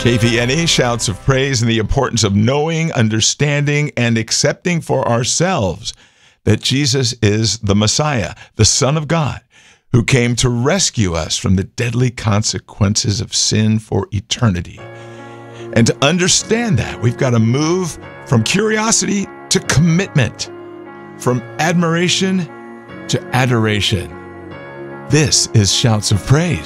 KVNE shouts of praise and the importance of knowing, understanding, and accepting for ourselves that Jesus is the Messiah, the Son of God, who came to rescue us from the deadly consequences of sin for eternity. And to understand that, we've got to move from curiosity to commitment, from admiration to adoration. This is Shouts of Praise.